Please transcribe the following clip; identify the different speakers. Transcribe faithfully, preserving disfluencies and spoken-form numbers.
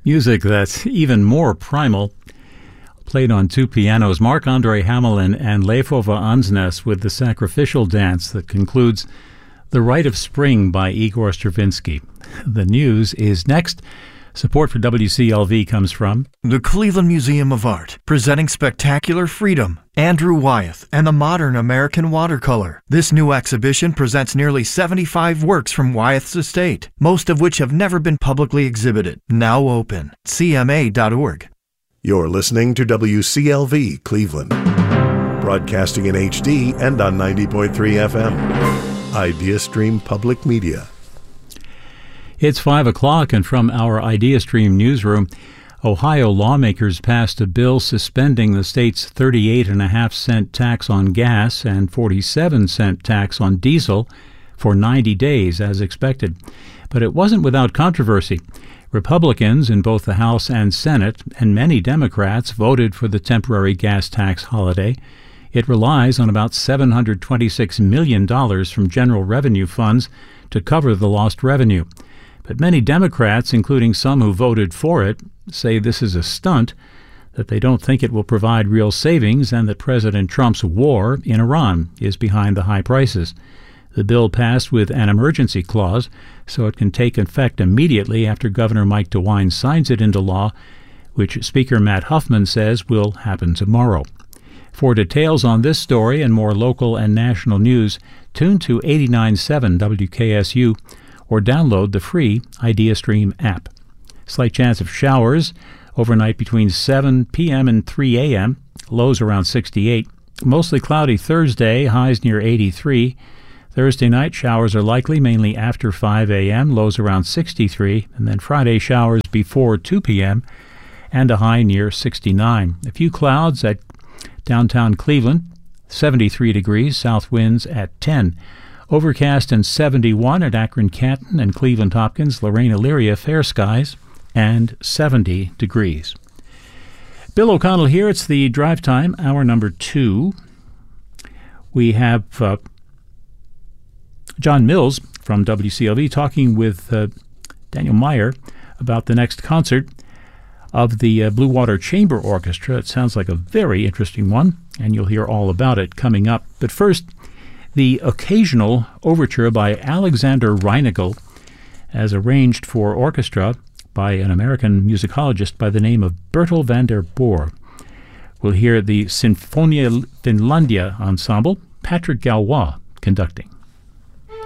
Speaker 1: Music that's even more primal, played on two pianos, Marc-Andre Hamelin and Leifova Ansnes with the sacrificial dance that concludes The Rite of Spring by Igor Stravinsky. The news is next. Support for W C L V comes from
Speaker 2: the Cleveland Museum of Art, presenting Spectacular Freedom, Andrew Wyeth, and the Modern American Watercolor. This new exhibition presents nearly seventy-five works from Wyeth's estate, most of which have never been publicly exhibited. Now open. C M A dot org.
Speaker 3: You're listening to W C L V Cleveland, broadcasting in H D and on ninety point three F M. IdeaStream Public Media.
Speaker 1: It's five o'clock, and from our IdeaStream newsroom, Ohio lawmakers passed a bill suspending the state's thirty-eight point five cent tax on gas and forty-seven cent tax on diesel for ninety days, as expected. But it wasn't without controversy. Republicans in both the House and Senate, and many Democrats, voted for the temporary gas tax holiday. It relies on about seven hundred twenty-six million dollars from general revenue funds to cover the lost revenue. But many Democrats, including some who voted for it, say this is a stunt, that they don't think it will provide real savings, and that President Trump's war in Iran is behind the high prices. The bill passed with an emergency clause, so it can take effect immediately after Governor Mike DeWine signs it into law, which Speaker Matt Huffman says will happen tomorrow. For details on this story and more local and national news, tune to eighty-nine point seven W K S U or download the free IdeaStream app. Slight chance of showers overnight between seven p.m. and three a.m., lows around sixty-eight. Mostly cloudy Thursday, highs near eighty-three. Thursday night, showers are likely mainly after five a.m., lows around sixty-three. And then Friday, showers before two p.m. and a high near sixty-nine. A few clouds at downtown Cleveland, seventy-three degrees, south winds at ten. Overcast and seventy-one at Akron Canton and Cleveland Hopkins, Lorraine Elyria, fair skies, and seventy degrees. Bill O'Connell here. It's the drive time, hour number two. We have uh, John Mills from W C L V talking with uh, Daniel Meyer about the next concert of the uh, Blue Water Chamber Orchestra. It sounds like a very interesting one, and you'll hear all about it coming up. But first, the occasional overture by Alexander Reinagel, as arranged for orchestra by an American musicologist by the name of Bertel van der Boer. We'll hear the Sinfonia Finlandia Ensemble, Patrick Galois conducting.